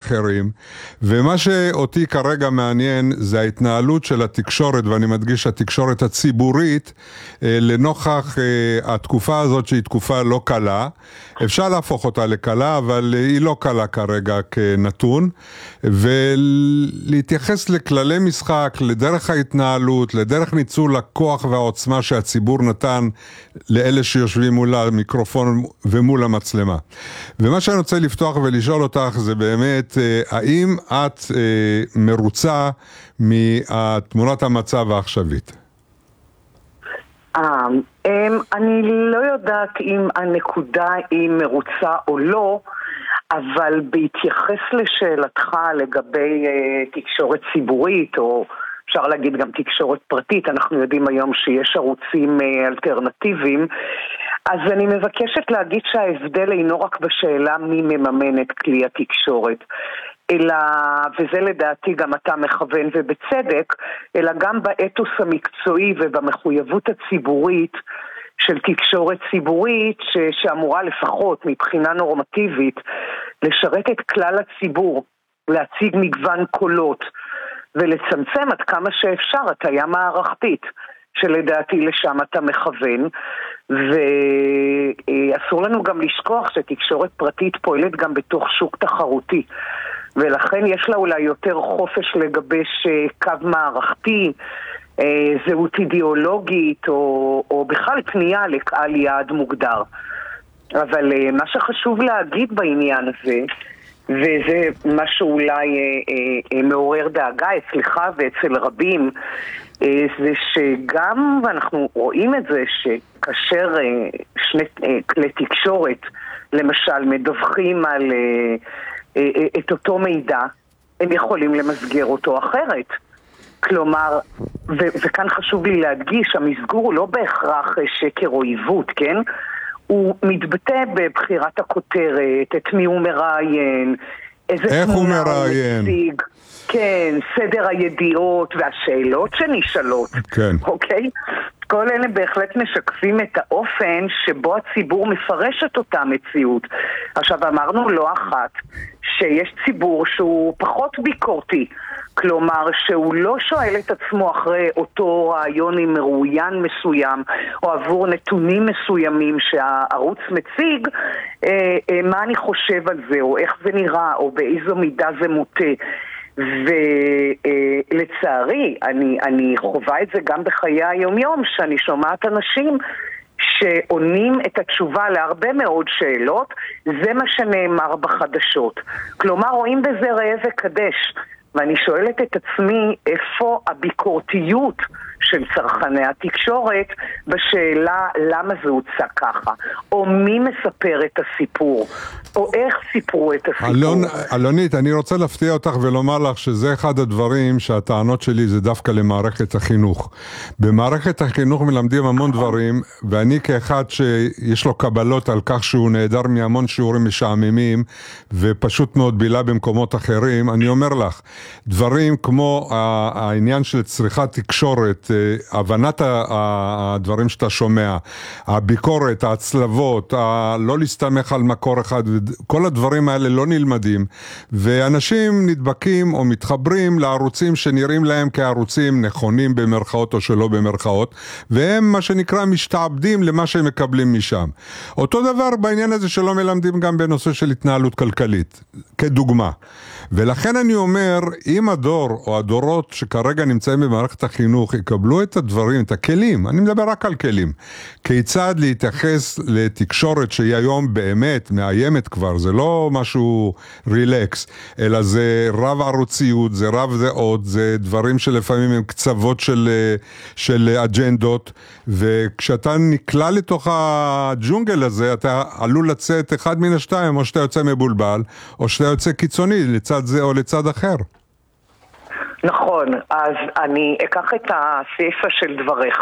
אחרים, ומה שאותי כרגע מעניין זה ההתנהלות של התקשורת, ואני מדגיש התקשורת הציבורית, לנוכח התקופה הזאת שהיא תקופה לא קלה. אפשר להפוך אותה לקלה, אבל היא לא קלה כרגע כנתון, ולהתייחס לכללי משחק, לדרך ההתנהלות, לדרך ניצול הכוח והעוצמה שהציבור נתן לאלה שיושבים מול המיקרופון ומול המצלמה. ומה שאני רוצה לפתוח ולשאול אותך זה באמת, האם את מרוצה מתמונת המצב העכשווית? אני לא יודעת אם הנקודה היא מרוצה או לא, אבל בהתייחס לשאלתך לגבי תקשורת ציבורית, או אפשר להגיד גם תקשורת פרטית, אנחנו יודעים היום שיש ערוצים אלטרנטיביים, אז אני מבקשת להגיד שההבדל אינו רק בשאלה מי מממן את כלי התקשורת, אלא, וזה לדעתי גם אתה מכוון ובצדק, אלא גם באתוס המקצועי ובמחויבות הציבורית של תקשורת ציבורית שאמורה לפחות מבחינה נורמטיבית לשרת את כלל הציבור, להציג מגוון קולות ולצמצם עד כמה שאפשר הטיה מערכתית, שלדעתי לשם אתה מכוון. ואסור לנו גם לשכוח שתקשורת פרטית פועלת גם בתוך שוק תחרותי, ולכן יש לה אולי יותר חופש לגבש קו מערכתי, זהות אידיאולוגית, או בכלל פנייה לקהל יעד מוגדר. אבל מה שחשוב להגיד בעניין הזה, וזה מה שאולי מעורר דאגה אצלך ואצל רבים, זה שגם, ואנחנו רואים את זה, שכאשר שני כלי תקשורת למשל מדווחים על את אותו מידע, הם יכולים למסגר אותו אחרת. כלומר, וכאן חשוב לי להדגיש, המסגור הוא לא בהכרח שקר או עיוות, כן? הוא מתבטא בבחירת הכותרת, את מי הוא מראיין, איזה תמונה הוא מציג, כן, סדר הידיעות והשאלות שנשאלות, כן. אוקיי? כל אלה בהחלט משקפים את האופן שבו הציבור מפרש את אותה מציאות. עכשיו אמרנו לא אחת שיש ציבור שהוא פחות ביקורתי, כלומר שהוא לא שואל את עצמו אחרי אותו רעיון עם מרואיין מסוים או עבור נתונים מסוימים שהערוץ מציג, מה אני חושב על זה או איך זה נראה או באיזו מידה זה מוטה. ולצערי אני חווה את זה גם בחיי היום-יום, שאני שומעת אנשים שעונים את התשובה להרבה מאוד שאלות, זה מה שנאמר בחדשות. כלומר רואים בזה ראה וקדש, ואני שואלת את עצמי איפה הביקורתיות של צרכני התקשורת בשאלה למה זה הוצא ככה, או מי מספר את הסיפור, או איך סיפרו את הסיפור. אלונית, אני רוצה להפתיע אותך ולומר לך שזה אחד הדברים שהטענות שלי זה דווקא למערכת החינוך. במערכת החינוך מלמדים המון דברים, ואני כאחד שיש לו קבלות על כך שהוא נהדר מהמון שיעורים משעממים, ופשוט מאוד בילה במקומות אחרים, אני אומר לך, דברים כמו העניין של צריכת תקשורת, הבנת הדברים שאתה שומע, הביקורת, ההצלבות, לא להסתמך על מקור אחד, כל הדברים האלה לא נלמדים, ואנשים נדבקים או מתחברים לערוצים שנראים להם כערוצים נכונים במרכאות או שלא במרכאות, והם מה שנקרא משתעבדים למה שהם מקבלים משם. אותו דבר בעניין הזה שלא מלמדים גם בנושא של התנהלות כלכלית, כדוגמה. ולכן אני אומר, אם הדור או הדורות שכרגע נמצאים במערכת החינוך יקבלו את הדברים, את הכלים, אני מדבר רק על כלים, כיצד להתייחס לתקשורת שהיא היום באמת מאיימת כבר, זה לא משהו רילקס, אלא זה רב ערוציות, זה רב דעות, זה דברים שלפעמים הם קצוות של אג'נדות, וכשאתה נקלע לתוך הג'ונגל הזה, אתה עלול לצאת אחד מן השתיים, או שאתה יוצא מבולבל, או שאתה יוצא קיצוני לצד זה או לצד אחר. נכון, אז אני אקח את הסיפה של דבריך,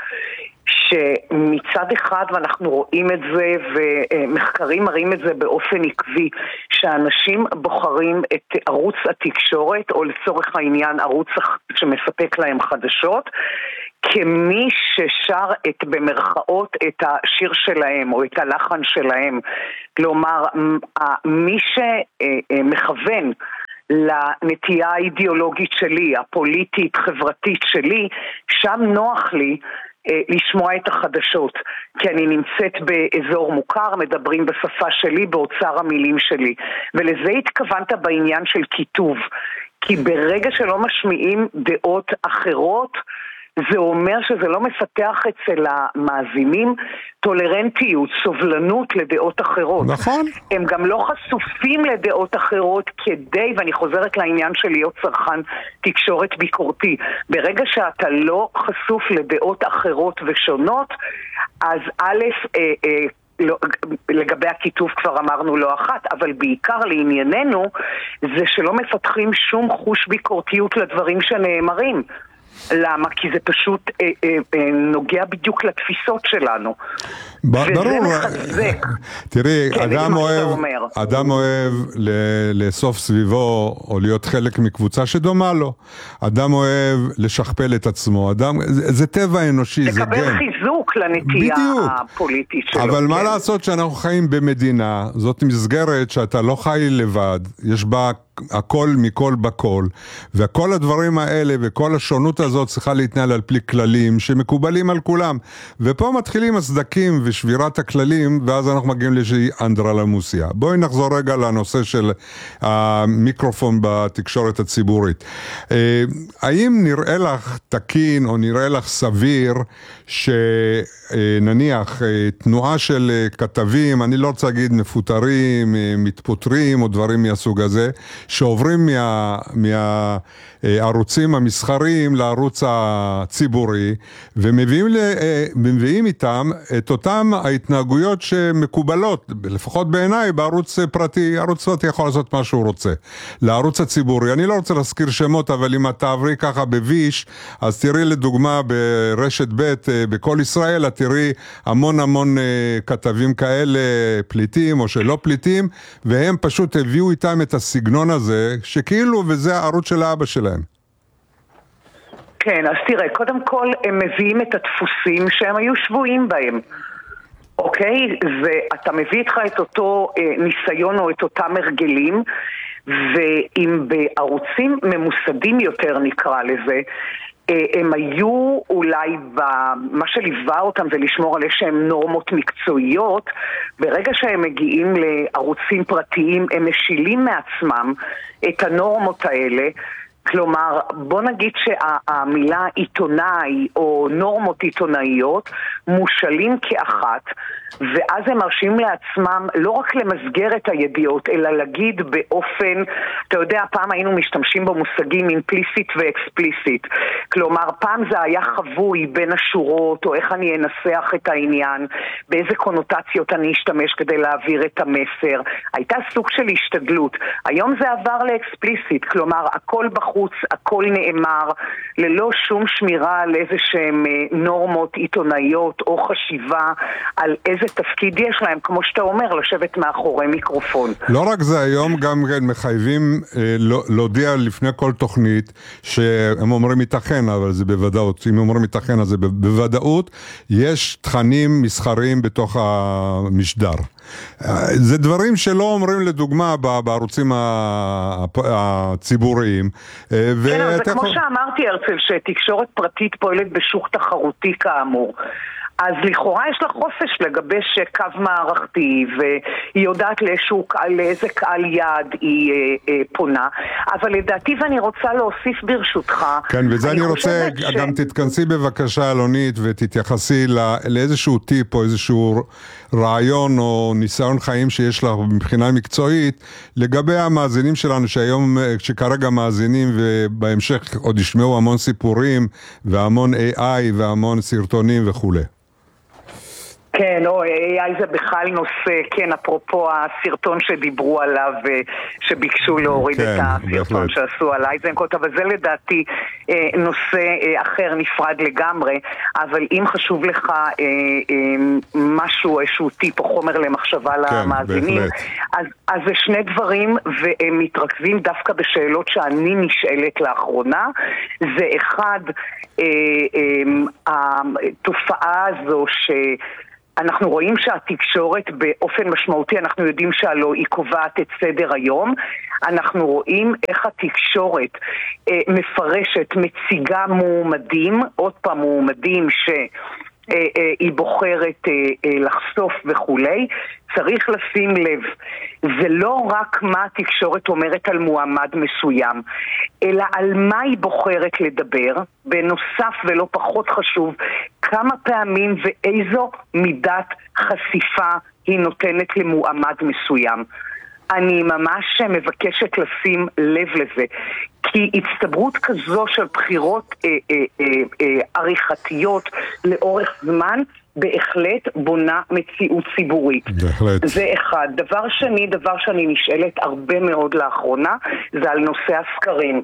שמצד אחד, ואנחנו רואים את זה ומחקרים מראים את זה באופן עקבי, שאנשים בוחרים את ערוץ התקשורת או לצורך העניין ערוץ שמספק להם חדשות כמי ששר במרכאות את השיר שלהם או את הלחן שלהם. כלומר, מי שמכוון לנטייה האידיאולוגית שלי, הפוליטית, חברתית שלי, שם נוח לי לשמוע את החדשות, כי אני נמצאת באזור מוכר, מדברים בשפה שלי, באוצר המילים שלי, ולזה התכוונת בעניין של כיתוב, כי ברגע שלא משמיעים דעות אחרות, זה אומר שזה לא מפתח אצל המאזינים טולרנטיות, סובלנות לדעות אחרות. נכון. הם גם לא חשופים לדעות אחרות כדי, ואני חוזרת לעניין של להיות צרכן תקשורת ביקורתי. ברגע שאתה לא חשוף לדעות אחרות ושונות, אז א', לא, לגבי הכיתוב כבר אמרנו לא אחת, אבל בעיקר לענייננו זה שלא מפתחים שום חוש ביקורתיות לדברים שנאמרים. למה? כי זה פשוט נוגע בדיוק לתפיסות שלנו. ברור. תראי, כן, אדם אוהב לאסוף סביבו או להיות חלק מקבוצה שדומה לו. אדם אוהב לשכפל את עצמו. זה טבע אנושי, זה גן. לקבל חיזוק לנטייה הפוליטית שלו. אבל מה לעשות שאנחנו חיים במדינה, זאת מסגרת שאתה לא חי לבד, יש בה הכל מכל בכל, וכל הדברים האלה וכל השונות הזאת צריכה להתנהל על פי כללים שמקובלים על כולם, ופה מתחילים הסדקים ושבירת הכללים, ואז אנחנו מגיעים לאיזושהי אנדרלמוסיה. בואי נחזור רגע לנושא של המיקרופון בתקשורת הציבורית. האם נראה לך תקין או נראה לך סביר שנניח תנועה של כתבים, אני לא רוצה להגיד מפוטרים, מתפוטרים או דברים מהסוג הזה, שעוברים מהערוצים המסחריים לערוץ הציבורי, ומביאים איתם את אותם ההתנהגויות שמקובלות, לפחות בעיניי, בערוץ פרטי. ערוץ פרטי יכול לעשות מה שהוא רוצה. לערוץ הציבורי, אני לא רוצה להזכיר שמות, אבל אם את תעברי ככה בוויש, אז תראי לדוגמה ברשת ב' בכל ישראל, את תראי המון כתבים כאלה, פליטים או שלא פליטים, והם פשוט הביאו איתם את הסגנון הזה, שכאילו וזה הערוץ של האבא שלהם. כן, אז תראה, קודם כל הם מביאים את הדפוסים שהם היו שבויים בהם. אוקיי? ואתה מביא איתך את אותו ניסיון או את אותם הרגלים, ואם בערוצים ממוסדים יותר נקרא לזה, הם היו אולי מה שליווה אותם ולשמור על איזשהם נורמות מקצועיות. ברגע שהם מגיעים לערוצים פרטיים הם משילים מעצמם את הנורמות האלה. כלומר, בוא נגיד שהמילה עיתונאי או נורמות עיתונאיות מושלים כאחת, ואז הם מרשים לעצמם לא רק למסגר את הידיעות, אלא להגיד באופן, אתה יודע, פעם היינו משתמשים במושגים אימפליסיט ואקספליסיט. כלומר, פעם זה היה חבוי בין השורות, או איך אני אנסח את העניין, באיזה קונוטציות אני אשתמש כדי להעביר את המסר. הייתה סוג של השתדלות. היום זה עבר לאקספליסיט, כלומר, הכל בחוץ, הכל נאמר, ללא שום שמירה על איזה שהם נורמות עיתונאיות או חשיבה על איזה תפקיד יש להם, כמו שאתה אומר, לשבת מאחורי מיקרופון. לא רק זה, היום גם מחייבים להודיע לפני כל תוכנית, שהם אומרים ייתכן, אבל זה בוודאות, אם אומרים ייתכן, אז זה בוודאות, יש תכנים מסחריים בתוך המשדר. זה דברים שלא אומרים לדוגמה בערוצים הציבוריים. כן, אבל זה כמו שאמרתי, הרצל, שתקשורת פרטית פועלת בשוק תחרותי כאמור. אז לכאורה יש לה חופש לגבש קו מערכתי, והיא יודעת לאיזה קהל יעד היא פונה. אבל לדעתי, ואני רוצה להוסיף ברשותך... כן, וזה אני רוצה, גם תתכנסי בבקשה אלונית, ותתייחסי לאיזשהו טיפ או איזשהו רעיון או ניסיון חיים שיש לך מבחינה מקצועית, לגבי המאזינים שלנו שהיום, שכרגע מאזינים ובהמשך עוד ישמעו המון סיפורים, והמון AI והמון סרטונים וכו'. כן, AI זה בכלל נושא, כן, אפרופו הסרטון שדיברו עליו, שביקשו להוריד את הסרטון שעשו על אייזנקוט, אבל זה לדעתי נושא אחר נפרד לגמרי, אבל אם חשוב לך משהו, איזשהו טיפ או חומר למחשבה למאזינים, אז זה שני דברים, והם מתרכזים דווקא בשאלות שאני נשאלת לאחרונה. זה אחד, התופעה הזו אנחנו רואים שהתקשורת באופן משמעותי, אנחנו יודעים שהלא היא קובעת את סדר היום. אנחנו רואים איך התקשורת מפרשת, מציגה מועמדים, עוד פעם מועמדים שהיא בוחרת לחשוף וכולי. צריך לשים לב, זה לא רק מה התקשורת אומרת על מועמד מסוים, אלא על מה היא בוחרת לדבר, בנוסף ולא פחות חשוב, כמה פעמים ואיזו מידת חשיפה היא נותנת למועמד מסוים. אני ממש מבקשת לשים לב לזה, כי הצטברות כזו של בחירות עריכתיות לאורך זמן, בהחלט בונה מציאות ציבורית. בהחלט. זה אחד. דבר שני, דבר שאני נשאלת הרבה מאוד לאחרונה, זה על נושא הסקרים.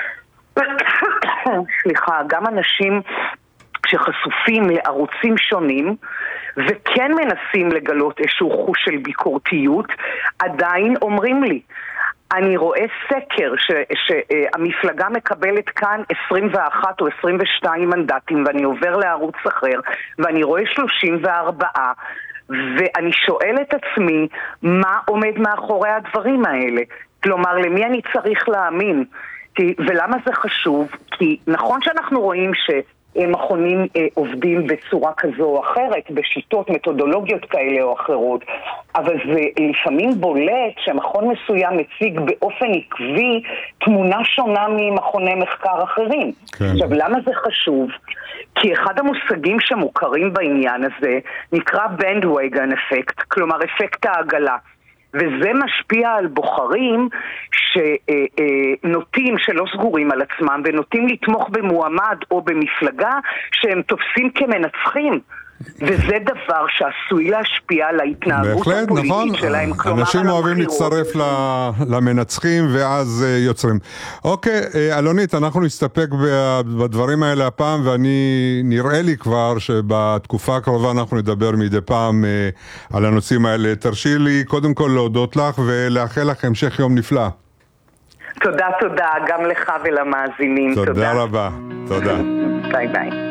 סליחה, גם אנשים שחשופים לערוצים שונים וכן מנסים לגלות איזשהו חוש של ביקורתיות, עדיין אומרים לי, אני רואה סקר שהמפלגה מקבלת כאן 21 או 22 מנדטים ואני עובר לערוץ אחר ואני רואה 34 ואני שואל את עצמי מה עומד מאחורי הדברים האלה. כלומר, למי אני צריך להאמין? ולמה זה חשוב? כי נכון שאנחנו רואים מכונים עובדים בצורה כזו או אחרת, בשיטות, מתודולוגיות כאלה או אחרות, אבל זה לפעמים בולט שמכון מסוים מציג באופן עקבי תמונה שונה ממכוני מחקר אחרים. כן. עכשיו, למה זה חשוב? כי אחד המושגים שמוכרים בעניין הזה נקרא bandwagon effect, כלומר אפקט העגלה. וזה משפיע על בוחרים שנוטים, שלא סגורים על עצמם, ונוטים לתמוך במועמד או במפלגה שהם תופסים כמנצחים. וזה דבר שעשוי להשפיע על ההתנהגות הפוליטית נכון. שלהם. אנשים אוהבים להצטרף למנצחים ואז יוצרים. אוקיי, אלונית, אנחנו נסתפק בדברים האלה הפעם, ואני נראה לי כבר שבתקופה הקרובה אנחנו נדבר מדי פעם על הנושאים האלה. תרשי לי קודם כל להודות לך ולאחל לך המשך יום נפלא. תודה, גם לך ולמאזינים. תודה רבה. תודה. ביי ביי.